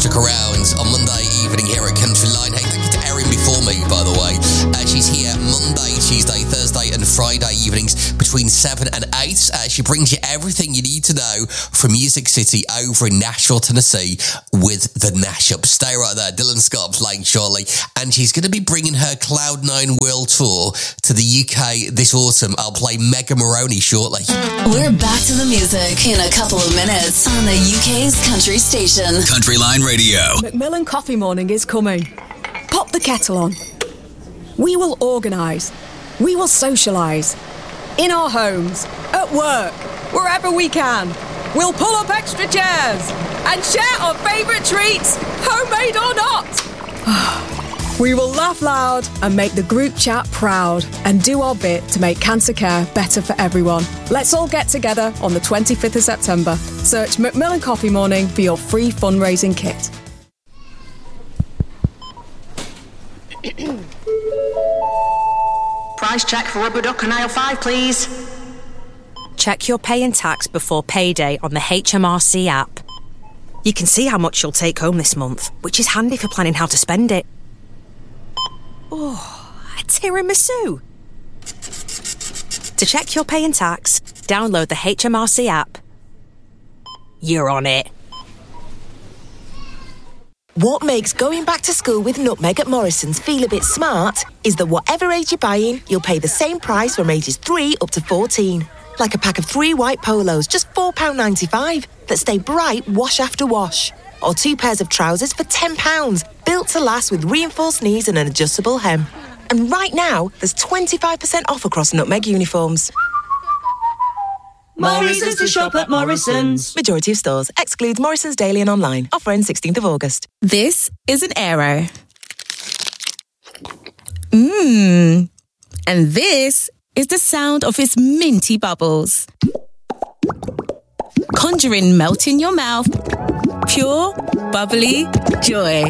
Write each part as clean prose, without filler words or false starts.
stuck around on Monday evening here at Country Line. Hey, thank you to Erin before me, by the way. She's here Monday, Tuesday, Thursday and Friday evenings between 7 and 8. She brings you everything you need to know from Music City over in Nashville, Tennessee with the Nash Up. Stay right there. Dylan Scott playing shortly. And she's going to be bringing her Cloud9 World Tour to the UK this autumn. I'll play Mega Maroney shortly. We're back to the music in a couple of minutes on the UK's country station. Country Line Radio. Macmillan Coffee Morning is coming. Pop the kettle on. We will organise. We will socialise. In our homes, at work, wherever we can. We'll pull up extra chairs and share our favourite treats, homemade or not. We will laugh loud and make the group chat proud and do our bit to make cancer care better for everyone. Let's all get together on the 25th of September. Search Macmillan Coffee Morning for your free fundraising kit. Price check for rubber duck on aisle 5, please. Check your pay and tax before payday on the HMRC app. You can see how much you'll take home this month, which is handy for planning how to spend it. Oh, a tiramisu. To check your pay and tax, download the HMRC app. You're on it. What makes going back to school with Nutmeg at Morrison's feel a bit smart is that whatever age you're buying, you'll pay the same price from ages 3 up to 14. Like a pack of 3 white polos, just £4.95, that stay bright wash after wash. Or 2 pairs of trousers for £10, built to last with reinforced knees and an adjustable hem. And right now, there's 25% off across Nutmeg uniforms. Morrison's to shop at Morrison's. Majority of stores. Excludes Morrison's daily and online. Offer ends 16th of August. This is an Aero. And this is the sound of its minty bubbles. Conjuring melt in your mouth. Pure, bubbly joy.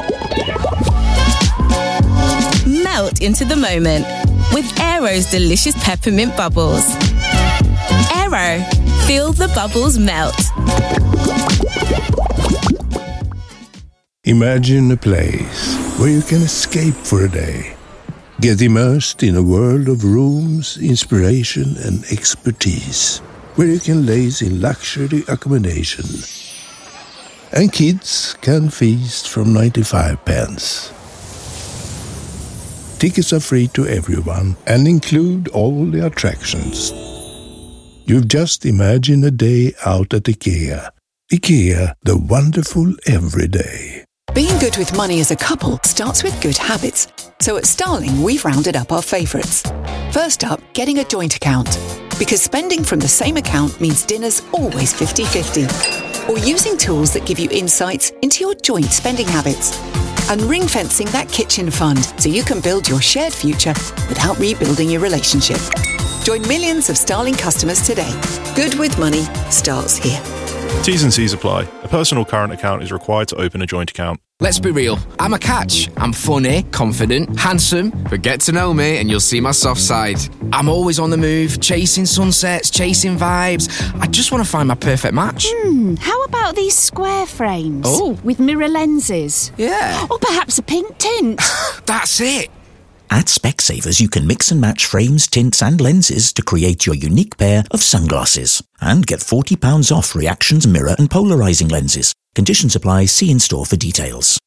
Melt into the moment with Aero's delicious peppermint bubbles. Aero, feel the bubbles melt. Imagine a place where you can escape for a day. Get immersed in a world of rooms, inspiration and expertise. Where you can laze in luxury accommodation. And kids can feast from 95 pence. Tickets are free to everyone and include all the attractions. You've just imagined a day out at IKEA. IKEA, the wonderful everyday. Being good with money as a couple starts with good habits. So at Starling, we've rounded up our favourites. First up, getting a joint account. Because spending from the same account means dinner's always 50-50. Or using tools that give you insights into your joint spending habits. And ring-fencing that kitchen fund so you can build your shared future without rebuilding your relationship. Join millions of Starling customers today. Good with money starts here. T's and C's apply. A personal current account is required to open a joint account. Let's be real, I'm a catch. I'm funny, confident, handsome, but get to know me and you'll see my soft side. I'm always on the move, chasing sunsets, chasing vibes. I just want to find my perfect match. How about these square frames? Oh. With mirror lenses? Yeah. Or perhaps a pink tint? That's it. At Specsavers, you can mix and match frames, tints and lenses to create your unique pair of sunglasses. And get £40 off Reactions mirror and polarising lenses. Conditions apply. See in store for details.